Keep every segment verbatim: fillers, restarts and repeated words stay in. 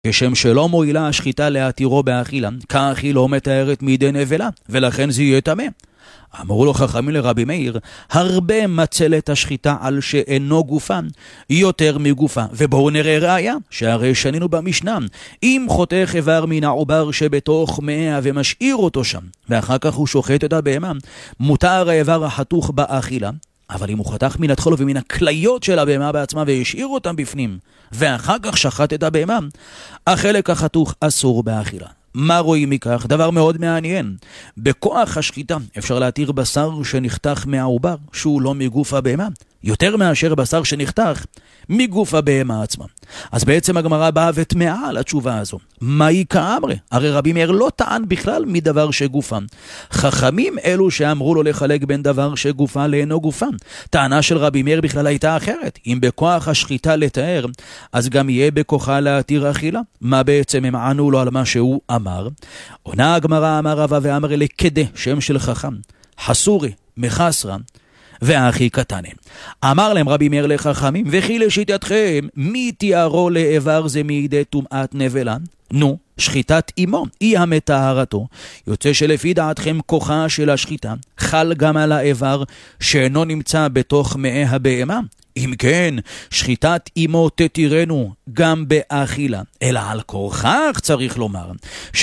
כשם שלא מועילה השחיטה להתירו באכילה, כך היא לא מתארת מידי נבלה, ולכן זה יהיה טמא. אמרו לו חכמים לרבי מאיר, הרבה מצלת השחיטה על שאינו גופה, יותר מגופה. ובואו נראה ראיה, שהרי שנינו במשנה, אם חותך איבר מן העובר שבתוך מאה ומשאיר אותו שם, ואחר כך הוא שוחט את הבהמה, מותר האיבר החתוך באכילה, אבל אם הוא חתך מן התחול ומן הכליות של הבהמה בעצמה והשאיר אותם בפנים, ואחר כך שחט את הבהמה, החלק החתוך אסור באכילה. מה רואים מכך? דבר מאוד מעניין. בכוח השחיטה אפשר להתיר בשר שנחתך מהעובר שהוא לא מגוף הבהמה, יותר מאשר בשר שנחתך מגוף הבהמה עצמה. אז בעצם הגמרא באה ותמאה על התשובה הזו. מהי כאמרי? הרי רבי מאיר לא טען בכלל מדבר שגופה. חכמים אלו שאמרו לו לחלק בין דבר שגופה לאינו גופה. טענה של רבי מאיר בכלל הייתה אחרת. אם בכוח השחיטה לתאר, אז גם יהיה בכוחה להתיר אכילה. מה בעצם הם ענו לו על מה שהוא אמר? עונה הגמרא אמר רבא ואמר לכדי שם של חכם, חסורי, מחסרה, והאחי קטנה. אמר להם רבי מאיר לחכמים, וכי לשיטתכם, מי תיארו לאיבר זה מידי טומאת נבלה? נו, שחיטת אמו, היא המטהרתו. יוצא שלפי דעתכם כוחה של השחיטה חל גם על האיבר שאינו נמצא בתוך מאי הבהמה. אם כן, שחיטת אמו תתירנו גם באכילה, אלא על כורכך צריך לומר,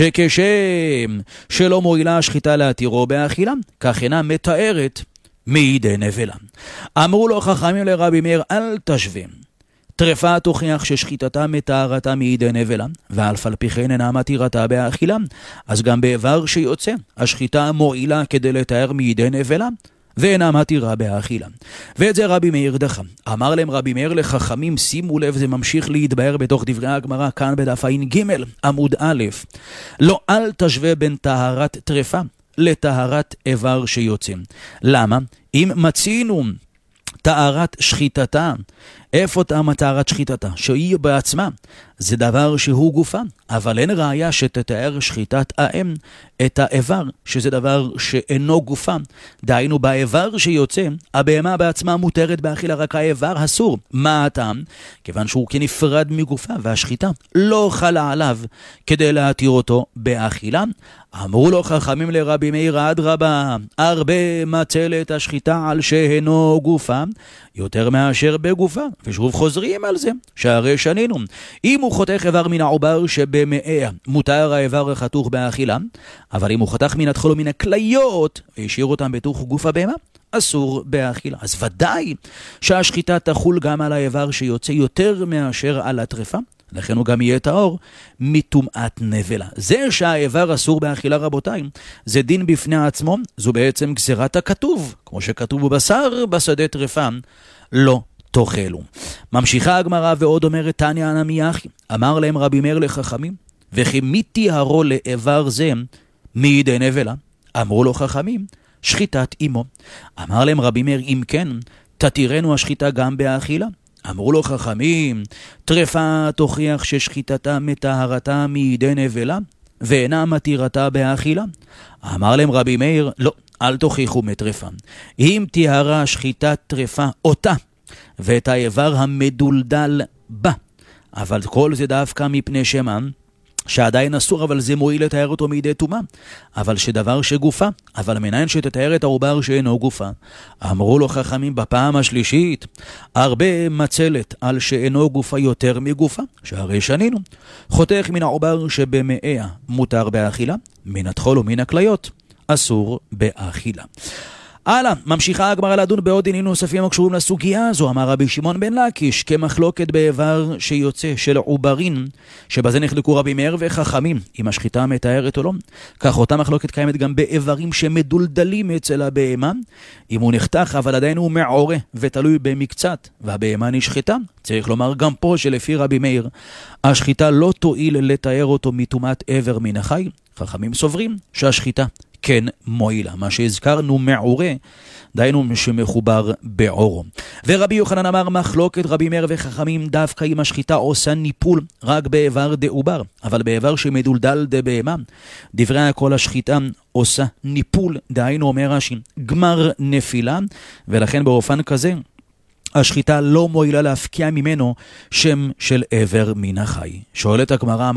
שכשם שלא מועילה השחיטה להתירו באכילה, כך אינה מתארת מידי נבלה. אמרו לו חכמים לרבי מאיר, אל תשווה. טרפה תוכיח ששחיטתה מטהרתה מידי נבלה, ואף על פי כן אינה מתירתה באכילה. אז גם באיבר שיוצא, השחיטה מועילה כדי לתאר מידי נבלה, ואינה מתירה באכילה. ואת זה רבי מאיר דחה. אמר להם רבי מאיר לחכמים, שימו לב, זה ממשיך להתבהר בתוך דברי הגמרא, כאן בדף ע"ג עמוד א', לא אל תשווה בין טהרת טרפה לטהרת איבר שיוצא. למה? אם מצינו טהרת שחיטתה, איפה טעם טהרת שחיטתה? שהיא בעצמה, זה דבר שהוא גופה, אבל אין ראיה שתתאר שחיטת האם את האיבר, שזה דבר שאינו גופה. דהיינו באיבר שיוצא, הבהמה בעצמה מותרת באכילה, רק האיבר אסור. מה הטעם? כיוון שהוא כנפרד מגופה, והשחיטה לא חלה עליו כדי להתיר אותו באכילה. אמרו לו חכמים לרבי מאיר, אדרבה, הרבה מצלת השחיטה על שאינו גופה, יותר מאשר בגופה. ושוב חוזרים על זה, שהרי שנינו, אם הוא חותך איבר מן העובר שבמאה, מותר האיבר החתוך באכילה, אבל אם הוא חתך מן התחול ומן הכליות, והשאיר אותם בתוך גוף הבהמה, אסור באכילה. אז ודאי שהשחיטה תחול גם על האיבר שיוצא יותר מאשר על הטרפה, לכן הוא גם יהיה טהור מטומאת נבלה. זה שהאיבר אסור באכילה, רבותיי, זה דין בפני עצמו, זו בעצם גזירת הכתוב, כמו שכתוב בבשר בשדה טרפה, לא תאכלו. ממשיכה הגמרא ועוד אומרת, תניא נמי אחי, אמר להם רבי מאיר לחכמים, וכי מי תיארו לאיבר זה מידי נבלה? אמרו לו חכמים, שחיטת אמו. אמר להם רבי מאיר, אם כן, תתירנו השחיטה גם באכילה? אמרו לו חכמים, טרפה תוכיח ששחיטתה מטהרתה מידי נבלה, ואינה מתירתה באכילה. אמר להם רבי מאיר, לא, אל תוכיחו מטרפה. אם תיארה שחיטת טרפה אותה, ואת האיבר המדולדל בה, אבל כל זה דווקא מפני שמה, שעדיין אסור, אבל זה מועיל לתאר אותו מידי טומאה. אבל שדבר שגופה, אבל מניין שתתאר את העובר שאינו גופה. אמרו לו חכמים בפעם השלישית, הרבה מצלת על שאינו גופה יותר מגופה, שהרי שנינו. חותך מן העובר שבמאה מותר באכילה, מן התחול ומן הכליות אסור באכילה. הלאה, ממשיכה הגמרא לדון בעוד דינים נוספים הקשורים לסוגיה הזו. אמר רבי שמעון בן לקיש, כמחלוקת באיבר שיוצא של עוברין, שבזה נחלקו רבי מאיר וחכמים, אם השחיטה מתארת או לא. כך אותה מחלוקת קיימת גם באיברים שמדולדלים אצל הבהמה, אם הוא נחתך אבל עדיין הוא מעורה ותלוי במקצת, והבהמה נשחטה. צריך לומר גם פה שלפי רבי מאיר, השחיטה לא תועיל לתאר אותו מטומאת איבר מן החי. חכמים סוברים שהשחיטה כן מועילה, מה שהזכרנו מעורה, דיינו שמחובר בעורו. ורבי יוחנן אמר, מחלוקת רבי מאיר וחכמים דווקא אם השחיטה עושה ניפול רק באיבר דעובר, אבל באיבר שמדולדל דבהמה, דברי הכל השחיטה עושה ניפול, דיינו אומר רש"י, גמר נפילה, ולכן באופן כזה השחיטה לא מועילה להפקיע ממנו שם של עבר מן החי. שואלת הגמרא,